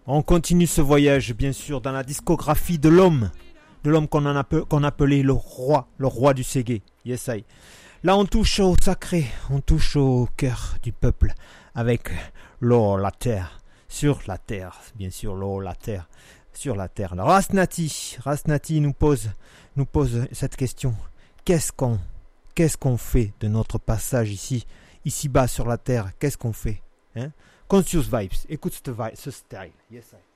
On continue ce voyage, bien sûr, dans la discographie de l'homme qu'on appelait le roi du Ségué. Yes, I. Là, on touche au sacré, on touche au cœur du peuple, avec l'eau, la terre, sur la terre, bien sûr, l'eau, la terre, sur la terre. Alors, Rasnati nous pose cette question. Qu'est-ce qu'on fait de notre passage ici bas sur la terre? Qu'est-ce qu'on fait, hein? Conscious Vibes, écoute ce style. Yes, I.